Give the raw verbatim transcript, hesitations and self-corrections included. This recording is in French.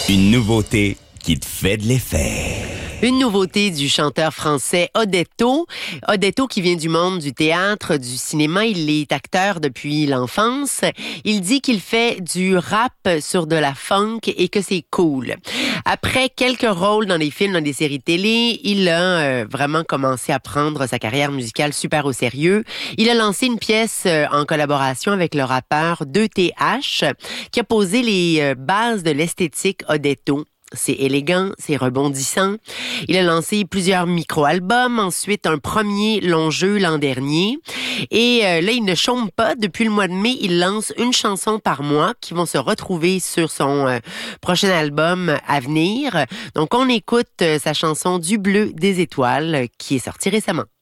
Une nouveauté qui te fait de l'effet. Une nouveauté du chanteur français Odetto. Odetto qui vient du monde du théâtre, du cinéma. Il est acteur depuis l'enfance. Il dit qu'il fait du rap sur de la funk et que c'est cool. Après quelques rôles dans des films, dans des séries télé, il a euh, vraiment commencé à prendre sa carrière musicale super au sérieux. Il a lancé une pièce euh, en collaboration avec le rappeur deux T H qui a posé les euh, bases de l'esthétique Odetto. C'est élégant, c'est rebondissant. Il a lancé plusieurs micro-albums, ensuite un premier long jeu l'an dernier. Et euh, là, il ne chôme pas. Depuis le mois de mai, il lance une chanson par mois qui vont se retrouver sur son euh, prochain album à venir. Donc, on écoute euh, sa chanson Du bleu des étoiles qui est sortie récemment.